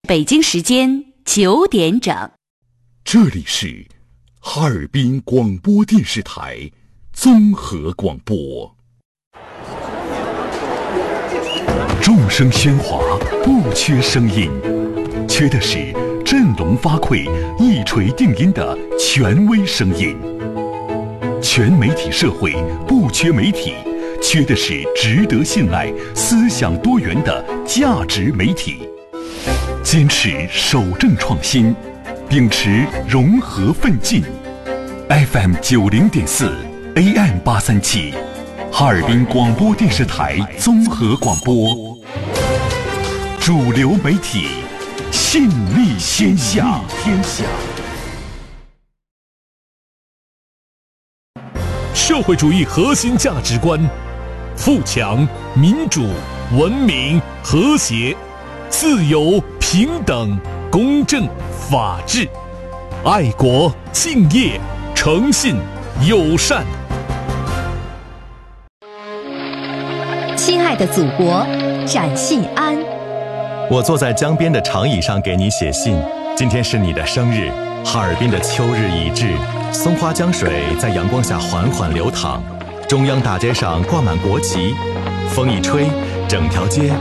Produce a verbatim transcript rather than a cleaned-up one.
北京时间九点整， 这里是哈尔滨广播电视台综合广播。众声喧哗，不缺声音，缺的是振聋发聩、一锤定音的权威声音。全媒体社会不缺媒体，缺的是值得信赖、思想多元的价值媒体。坚持守正创新，秉持融合奋进。F M 九零点四 A M 八三七，哈尔滨广播电视台综合广播，主流媒体，信力天下。天下。 社会主义核心价值观：富强、民主、文明、和谐、自由、平等、公正、法治、爱国、敬业、诚信、友善。 亲爱的祖国，展信安。 我坐在江边的长椅上给你写信，今天是你的生日。哈尔滨的秋日已至，松花江水在阳光下缓缓流淌，中央大街上挂满国旗，风一吹，整条街